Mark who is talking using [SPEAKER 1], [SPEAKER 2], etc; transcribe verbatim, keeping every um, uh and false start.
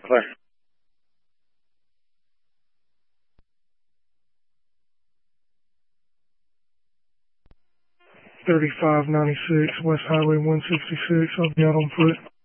[SPEAKER 1] Clear.
[SPEAKER 2] thirty-five ninety-six West Highway one sixty-six, I'll be out on foot.